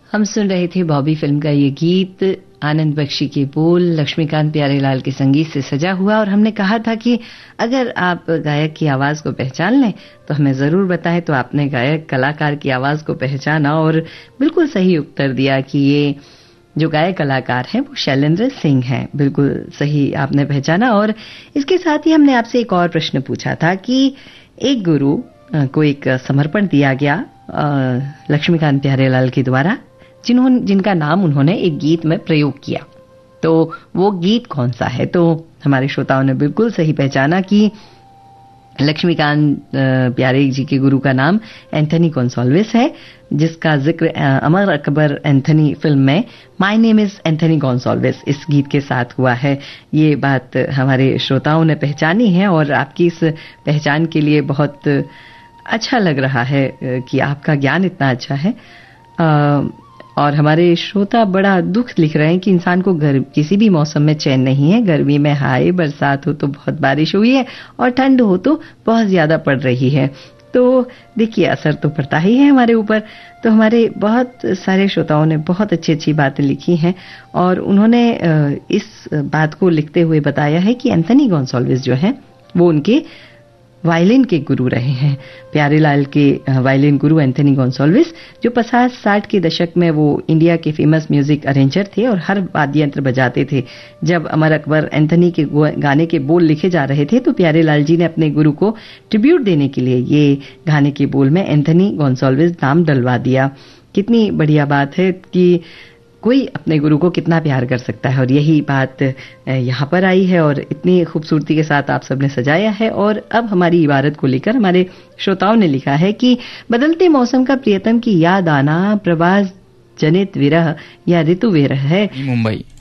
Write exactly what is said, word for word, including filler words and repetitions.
हम सुन रहे थे बॉबी फिल्म का ये गीत, आनंद बख्शी के बोल, लक्ष्मीकांत प्यारेलाल के संगीत से सजा हुआ। और हमने कहा था कि अगर आप गायक की आवाज को पहचान लें तो हमें जरूर बताएं। तो आपने गायक कलाकार की आवाज को पहचाना और बिल्कुल सही उत्तर दिया कि ये जो गायक कलाकार हैं वो शैलेंद्र सिंह हैं। बिल्कुल सही आपने पहचाना। और इसके साथ ही हमने आपसे एक और प्रश्न पूछा था कि एक गुरु को एक समर्पण दिया गया लक्ष्मीकांत प्यारेलाल के द्वारा, जिन्होंने जिनका नाम उन्होंने एक गीत में प्रयोग किया, तो वो गीत कौन सा है? तो हमारे श्रोताओं ने बिल्कुल सही पहचाना कि लक्ष्मीकांत प्यारे जी के गुरु का नाम एंथनी गोंसाल्विस है, जिसका जिक्र अमर अकबर एंथनी फिल्म में my name is Anthony Gonsalves इस गीत के साथ हुआ है। ये बात हमारे श्रोताओं ने पहचानी है और आपकी इस पहचान के लिए बहुत अच्छा लग रहा है कि आपका ज्ञान इतना अच्छा है। आ, और हमारे श्रोता बड़ा दुख लिख रहे हैं कि इंसान को गर्म किसी भी मौसम में चैन नहीं है। गर्मी में हाय, बरसात हो तो बहुत बारिश हुई है और ठंड हो तो बहुत ज्यादा पड़ रही है। तो देखिए, असर तो पड़ता ही है हमारे ऊपर। तो हमारे बहुत सारे श्रोताओं ने बहुत अच्छी अच्छी बातें लिखी हैं और उन्होंने इस बात को लिखते हुए बताया है कि एंथनी गोंसाल्विस जो है वो उनके वायलिन के गुरु रहे हैं। प्यारेलाल के वायलिन गुरु एंथनी गोंसाल्विस, जो पचास साठ के दशक में वो इंडिया के फेमस म्यूजिक अरेंजर थे और हर वाद्य यंत्र बजाते थे। जब अमर अकबर एंथनी के गाने के बोल लिखे जा रहे थे तो प्यारेलाल जी ने अपने गुरु को ट्रिब्यूट देने के लिए ये गाने के बोल में एंथनी गोंसाल्विस नाम डलवा दिया। कितनी बढ़िया बात है कि कोई अपने गुरु को कितना प्यार कर सकता है। और यही बात यहाँ पर आई है और इतनी खूबसूरती के साथ आप सबने सजाया है। और अब हमारी इबारत को लेकर हमारे श्रोताओं ने लिखा है कि बदलते मौसम का प्रियतम की याद आना, प्रवास जनित विरह या ऋतु विरह है। मुंबई